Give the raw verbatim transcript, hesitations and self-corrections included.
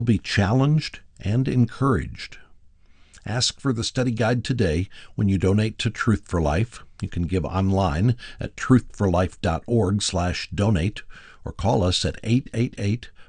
Be challenged and encouraged. Ask for the study guide today when you donate to Truth for Life. You can give online at truth for life dot org slash donate or call us at eight eight eight,